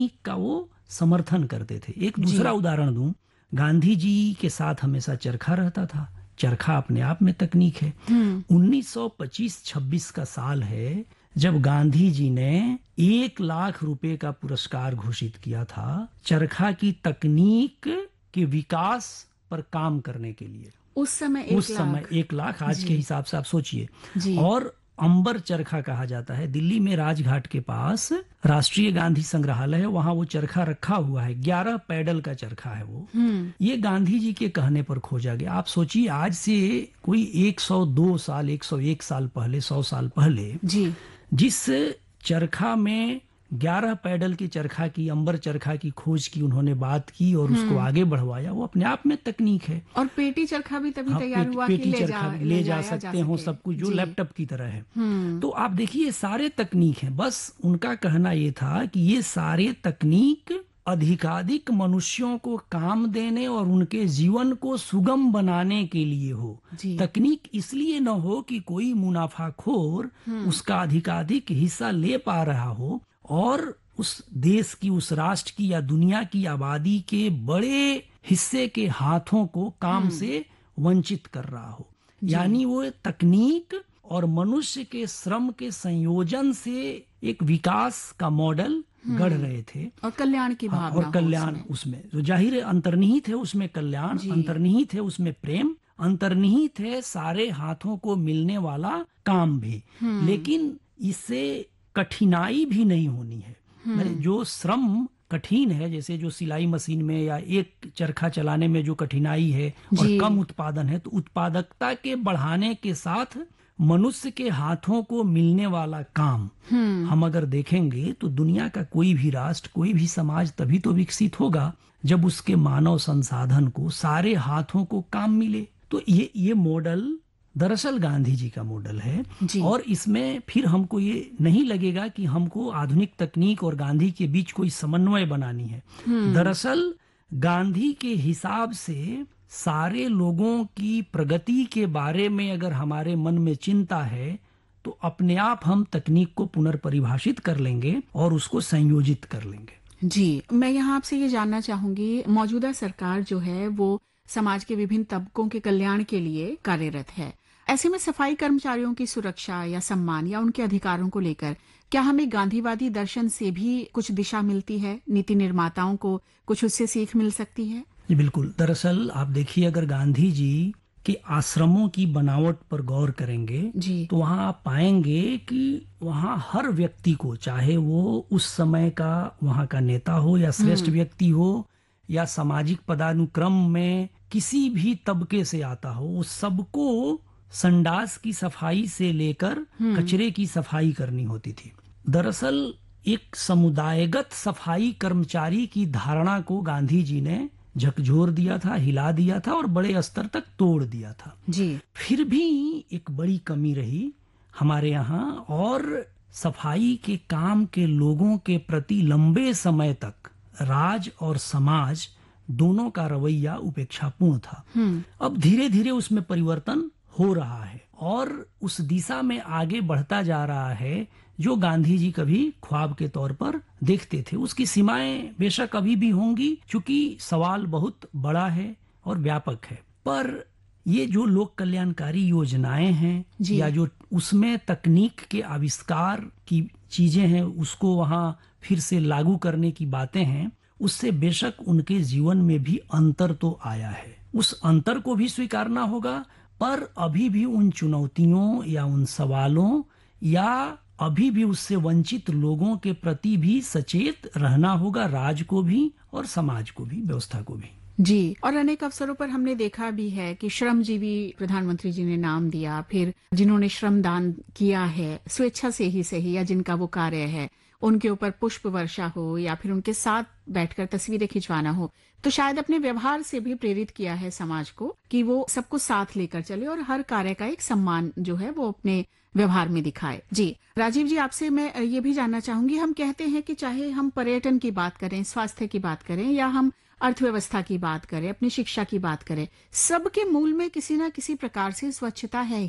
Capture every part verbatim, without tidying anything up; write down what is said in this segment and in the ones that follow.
का वो समर्थन करते थे। एक जी। दूसरा उदाहरण दूं, गांधी जी के साथ हमेशा चरखा रहता था। चरखा अपने आप में तकनीक है। हम्म। उन्नीस सौ पच्चीस छब्बीस का साल है जब गांधी जी ने एक लाख रुपए का पुरस्कार घोषित किया था चरखा की तकनीक के विकास पर काम करने के लिए। उस समय एक उस समय लाख एक लाख आज जी। के हिसाब से आप सोचिए। जी। और अंबर चरखा कहा जाता है। दिल्ली में राजघाट के पास राष्ट्रीय गांधी संग्रहालय है, वहां वो चरखा रखा हुआ है। ग्यारह पैडल का चरखा है वो। हम्म। ये गांधी जी के कहने पर खोजा गया। आप सोचिए आज से कोई एक सौ दो साल एक सौ एक साल पहले, सौ साल पहले जी। जिस चरखा में ग्यारह पैडल की चरखा की, अंबर चरखा की खोज की उन्होंने बात की और उसको आगे बढ़वाया, वो अपने आप में तकनीक है। और पेटी चरखा भी तभी हाँ, तैयार पेटी, हुआ कि पेटी ले चरखा जा भी ले जा जाया जा सकते हो, सके। सब कुछ जो जी। लैपटॉप की तरह है। हम्म। तो आप देखिए ये सारे तकनीक हैं। बस उनका कहना ये था कि ये सारे तकनीक अधिकाधिक मनुष्यों को काम देने और उनके जीवन को सुगम बनाने के लिए हो। जी। तकनीक इसलिए न हो कि कोई मुनाफाखोर उसका अधिकाधिक हिस्सा ले पा रहा हो और उस देश की, उस राष्ट्र की या दुनिया की आबादी के बड़े हिस्से के हाथों को काम से वंचित कर रहा हो। यानी वो तकनीक और मनुष्य के श्रम के संयोजन से एक विकास का मॉडल गढ़ रहे थे। और कल्याण की हाँ, भावना और हो कल्याण उसमें। उसमें जो जाहिर है अंतर्निहित है, उसमें कल्याण जी। अंतर्निहित है, उसमें प्रेम अंतर्निहित है, सारे हाथों को मिलने वाला काम भी। लेकिन इससे कठिनाई भी नहीं होनी है। मैंने जो श्रम कठिन है, जैसे जो सिलाई मशीन में या एक चरखा चलाने में जो कठिनाई है और जी। कम उत्पादन है, तो उत्पादकता के बढ़ाने के साथ मनुष्य के हाथों को मिलने वाला काम हम अगर देखेंगे तो दुनिया का कोई भी राष्ट्र, कोई भी समाज तभी तो विकसित होगा जब उसके मानव संसाधन को, सारे हाथों को काम मिले। तो ये ये मॉडल दरअसल गांधी जी का मॉडल है। जी। और इसमें फिर हमको ये नहीं लगेगा कि हमको आधुनिक तकनीक और गांधी के बीच कोई समन्वय बनानी है। दरअसल गांधी के हिसाब से सारे लोगों की प्रगति के बारे में अगर हमारे मन में चिंता है तो अपने आप हम तकनीक को पुनर्परिभाषित कर लेंगे और उसको संयोजित कर लेंगे। जी, मैं यहाँ आपसे ये जानना चाहूंगी, मौजूदा सरकार जो है वो समाज के विभिन्न तबकों के कल्याण के लिए कार्यरत है। ऐसे में सफाई कर्मचारियों की सुरक्षा या सम्मान या उनके अधिकारों को लेकर क्या हमें गांधीवादी दर्शन से भी कुछ दिशा मिलती है? नीति निर्माताओं को कुछ उससे सीख मिल सकती है? जी बिल्कुल। दरअसल आप देखिए, अगर गांधी जी के आश्रमों की बनावट पर गौर करेंगे जी। तो वहां आप पाएंगे कि वहां हर व्यक्ति को, चाहे वो उस समय का वहां का नेता हो या श्रेष्ठ व्यक्ति हो या सामाजिक पदानुक्रम में किसी भी तबके से आता हो, उस सबको संडास की सफाई से लेकर कचरे की सफाई करनी होती थी। दरअसल एक समुदायगत सफाई कर्मचारी की धारणा को गांधी जी ने झकझोर दिया था, हिला दिया था और बड़े स्तर तक तोड़ दिया था। जी। फिर भी एक बड़ी कमी रही हमारे यहाँ, और सफाई के काम के लोगों के प्रति लंबे समय तक राज और समाज दोनों का रवैया उपेक्षापूर्ण था। अब धीरे धीरे उसमें परिवर्तन हो रहा है और उस दिशा में आगे बढ़ता जा रहा है जो गांधी जी कभी ख्वाब के तौर पर देखते थे। उसकी सीमाएं बेशक अभी भी होंगी, क्योंकि सवाल बहुत बड़ा है और व्यापक है। पर ये जो लोक कल्याणकारी योजनाएं हैं या जो उसमें तकनीक के आविष्कार की चीजें हैं, उसको वहां फिर से लागू करने की बातें हैं, उससे बेशक उनके जीवन में भी अंतर तो आया है। उस अंतर को भी स्वीकारना होगा, पर अभी भी उन चुनौतियों या उन सवालों या अभी भी उससे वंचित लोगों के प्रति भी सचेत रहना होगा, राज को भी और समाज को भी, व्यवस्था को भी। जी। और अनेक अवसरों पर हमने देखा भी है कि श्रमजीवी प्रधानमंत्री जी ने नाम दिया, फिर जिन्होंने श्रमदान किया है स्वेच्छा से ही सही या जिनका वो कार्य है, उनके ऊपर पुष्प वर्षा हो या फिर उनके साथ बैठकर तस्वीरें खिंचवाना हो, तो शायद अपने व्यवहार से भी प्रेरित किया है समाज को कि वो सबको साथ लेकर चले और हर कार्य का एक सम्मान जो है वो अपने व्यवहार में दिखाए। जी राजीव जी, आपसे मैं ये भी जानना चाहूंगी, हम कहते हैं कि चाहे हम पर्यटन की बात करें, स्वास्थ्य की बात करें या हम अर्थव्यवस्था की बात करें, अपनी शिक्षा की बात करें, सबके मूल में किसी ना किसी प्रकार से स्वच्छता है ही।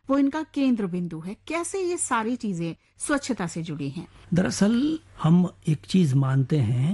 वो इनका केंद्र बिंदु है। कैसे ये सारी चीजें स्वच्छता से जुड़ी हैं? दरअसल हम एक चीज मानते हैं